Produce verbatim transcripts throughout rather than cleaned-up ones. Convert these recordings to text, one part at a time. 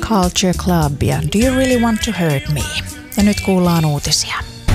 Culture Club ja Do You Really Want to Hurt Me? Ja nyt kuullaan uutisia.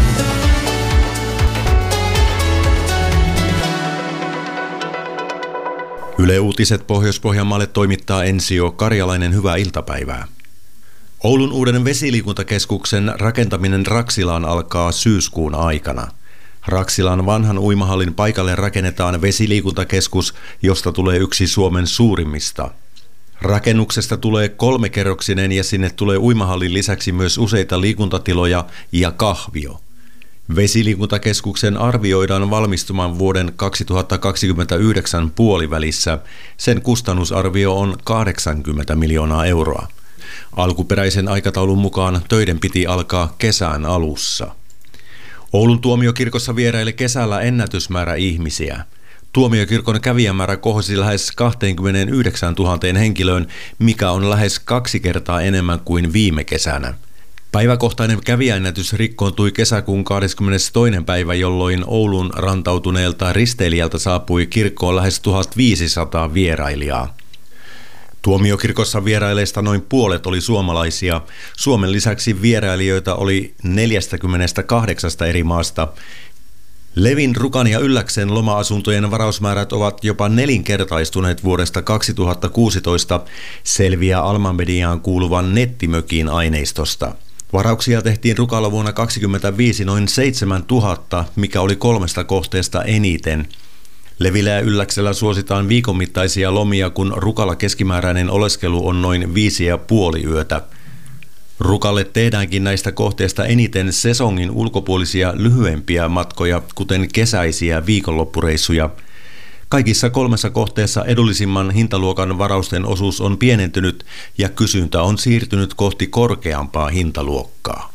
Yle Uutiset Pohjois-Pohjanmaalle toimittaa Ensio Karjalainen, hyvää iltapäivää. Oulun uuden vesiliikuntakeskuksen rakentaminen Raksilaan alkaa syyskuun aikana. Raksilan vanhan uimahallin paikalle rakennetaan vesiliikuntakeskus, josta tulee yksi Suomen suurimmista. Rakennuksesta tulee kolmekerroksinen ja sinne tulee uimahallin lisäksi myös useita liikuntatiloja ja kahvio. Vesiliikuntakeskuksen arvioidaan valmistumaan vuoden kaksituhattakaksikymmentäyhdeksän puolivälissä. Sen kustannusarvio on kahdeksankymmentä miljoonaa euroa. Alkuperäisen aikataulun mukaan töiden piti alkaa kesän alussa. Oulun tuomiokirkossa vieraili kesällä ennätysmäärä ihmisiä. Tuomiokirkon kävijämäärä kohosi lähes kaksikymmentäyhdeksäntuhatta henkilöön, mikä on lähes kaksi kertaa enemmän kuin viime kesänä. Päiväkohtainen kävijäennätys rikkoontui kesäkuun kahdeskymmenestoinen päivä, jolloin Oulun rantautuneelta risteilijältä saapui kirkkoon lähes tuhatviisisataa vierailijaa. Tuomiokirkossa vieraileista noin puolet oli suomalaisia. Suomen lisäksi vierailijoita oli neljästäkymmenestäkahdeksasta eri maasta. Levin, Rukan ja Ylläksen loma-asuntojen varausmäärät ovat jopa nelinkertaistuneet vuodesta kaksituhattakuusitoista, selviää Alma Mediaan kuuluvan nettimökin aineistosta. Varauksia tehtiin Rukalla vuonna kaksituhattakaksikymmentäviisi noin seitsemäntuhatta, mikä oli kolmesta kohteesta eniten. Levillä ja Ylläksellä suositaan viikon mittaisia lomia, kun Rukalla keskimääräinen oleskelu on noin viisi ja puoli yötä. Rukalle tehdäänkin näistä kohteista eniten sesongin ulkopuolisia lyhyempiä matkoja, kuten kesäisiä viikonloppureissuja. Kaikissa kolmessa kohteessa edullisimman hintaluokan varausten osuus on pienentynyt ja kysyntä on siirtynyt kohti korkeampaa hintaluokkaa.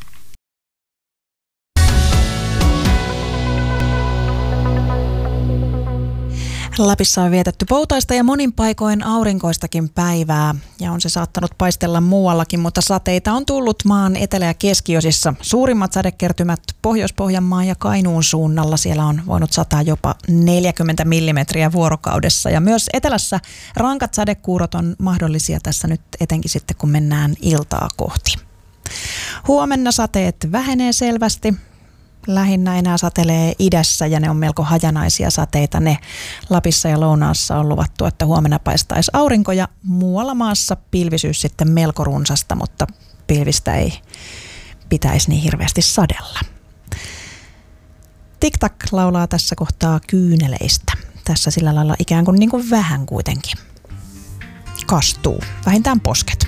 Lapissa on vietetty poutaista ja monin paikoin aurinkoistakin päivää ja on se saattanut paistella muuallakin, mutta sateita on tullut maan etelä- ja keskiosissa. Suurimmat sadekertymät Pohjois-Pohjanmaan ja Kainuun suunnalla. Siellä on voinut sataa jopa neljäkymmentä millimetriä vuorokaudessa ja myös etelässä rankat sadekuurot on mahdollisia tässä nyt etenkin sitten kun mennään iltaa kohti. Huomenna sateet vähenee selvästi. Lähinnä enää satelee idässä ja ne on melko hajanaisia sateita. Ne Lapissa ja Lounaassa on luvattu, että huomenna paistaisi aurinko ja muualla maassa pilvisyys sitten melko runsasta, mutta pilvistä ei pitäisi niin hirveästi sadella. TikTok laulaa tässä kohtaa kyyneleistä. Tässä sillä lailla ikään kuin, niin kuin vähän kuitenkin kastuu, vähintään posket.